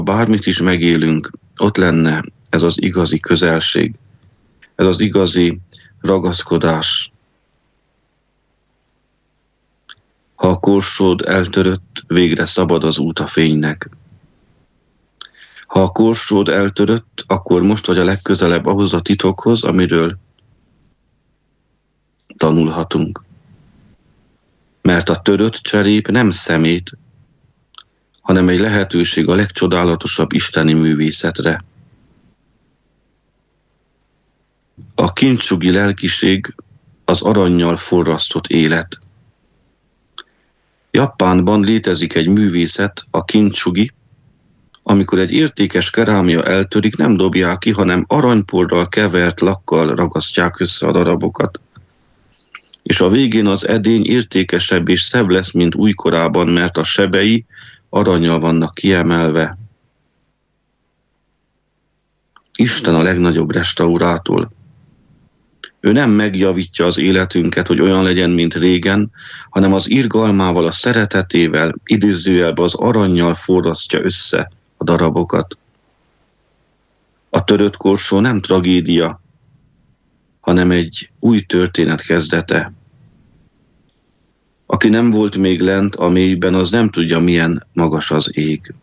bármit is megélünk, ott lenne ez az igazi közelség, ez az igazi ragaszkodás. Ha a korsód eltörött, végre szabad az út a fénynek. Ha a korsód eltörött, akkor most vagy a legközelebb ahhoz a titokhoz, amiről tanulhatunk. Mert a törött cserép nem szemét, hanem egy lehetőség a legcsodálatosabb isteni művészetre. A kincsugi lelkiség az arannyal forrasztott élet. Japánban létezik egy művészet, a kincsugi, amikor egy értékes kerámia eltörik, nem dobják ki, hanem aranyporral kevert lakkal ragasztják össze a darabokat. És a végén az edény értékesebb és szebb lesz, mint újkorában, mert a sebei arannyal vannak kiemelve. Isten a legnagyobb restaurátor. Ő nem megjavítja az életünket, hogy olyan legyen, mint régen, hanem az irgalmával, a szeretetével, idézőjelben az arannyal forrasztja össze a darabokat. A törött korsó nem tragédia, hanem egy új történet kezdete. Aki nem volt még lent a mélyben, az nem tudja, milyen magas az ég.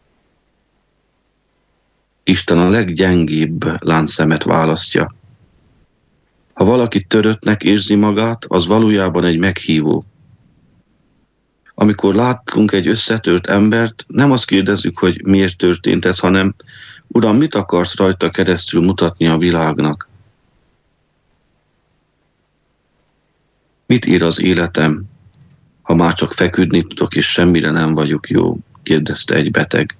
Isten a leggyengébb láncszemet választja. Ha valaki töröttnek érzi magát, az valójában egy meghívó. Amikor látunk egy összetört embert, nem azt kérdezzük, hogy miért történt ez, hanem Uram, mit akarsz rajta keresztül mutatni a világnak? Mit ír az életem, ha már csak feküdni tudok, és semmire nem vagyok jó? Kérdezte egy beteg.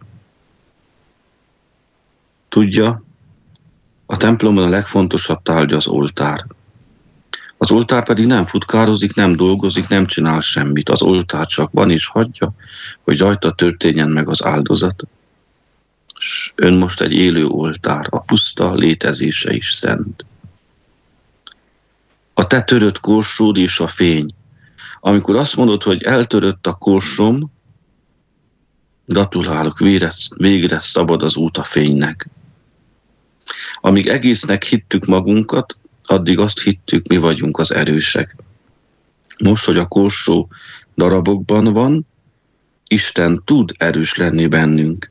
Tudja, a templomban a legfontosabb tárgy az oltár. Az oltár pedig nem futkározik, nem dolgozik, nem csinál semmit. Az oltár csak van és hagyja, hogy rajta történjen meg az áldozat. És ön most egy élő oltár, a puszta létezése is szent. A te törött korsód és a fény. Amikor azt mondod, hogy eltörött a korsom, gratulálok, végre szabad az út a fénynek. Amíg egésznek hittük magunkat, addig azt hittük, mi vagyunk az erősek. Most, hogy a korsó darabokban van, Isten tud erős lenni bennünk.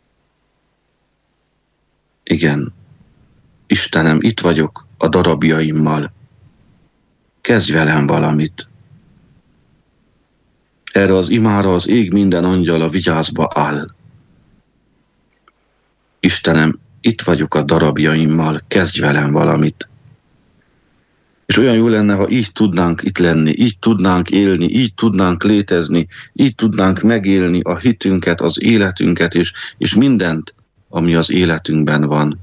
Igen, Istenem, itt vagyok a darabjaimmal. Kezdj velem valamit. Erre az imára az ég minden angyala vigyázba áll. Istenem, itt vagyok a darabjaimmal, kezdj velem valamit. És olyan jó lenne, ha így tudnánk itt lenni, így tudnánk élni, így tudnánk létezni, így tudnánk megélni a hitünket, az életünket, és mindent, ami az életünkben van.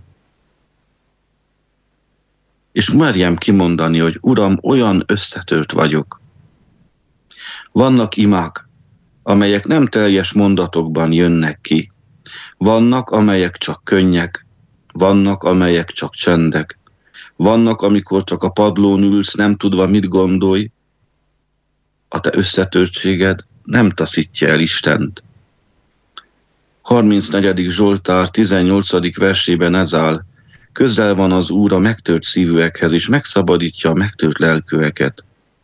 És merjem kimondani, hogy Uram, olyan összetört vagyok. Vannak imák, amelyek nem teljes mondatokban jönnek ki. Vannak, amelyek csak könnyek, vannak, amelyek csak csendek. Vannak, amikor csak a padlón ülsz, nem tudva, mit gondolj. A te összetörtséged nem taszítja el Istent. 34. Zsoltár 18. versében ez áll. Közel van az Úr a megtört szívűekhez, és megszabadítja a megtört lelkűeket.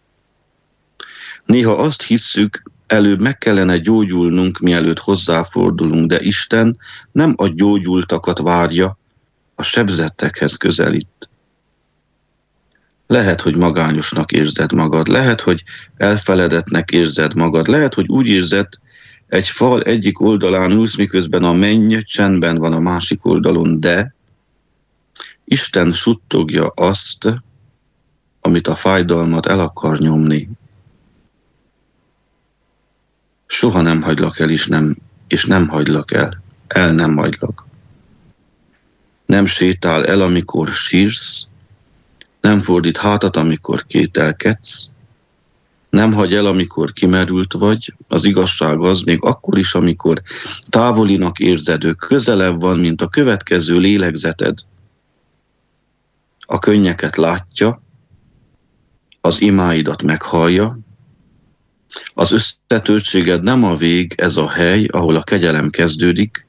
Néha azt hisszük, előbb meg kellene gyógyulnunk, mielőtt hozzáfordulunk, de Isten nem a gyógyultakat várja, a sebzettekhez közelít. Lehet, hogy magányosnak érzed magad, lehet, hogy elfeledetnek érzed magad, lehet, hogy úgy érzed, egy fal egyik oldalán ülsz, miközben a menny csendben van a másik oldalon, de Isten suttogja azt, amit a fájdalmat el akar nyomni. Soha nem hagylak el, és nem hagylak el. El nem hagylak. Nem sétál el, amikor sírsz, nem fordít hátat, amikor kételkedsz, nem hagy el, amikor kimerült vagy. Az igazság az, még akkor is, amikor távolinak érzed, ő közelebb van, mint a következő lélegzeted. A könnyeket látja, az imáidat meghallja, az összetörtséged nem a vég, ez a hely, ahol a kegyelem kezdődik,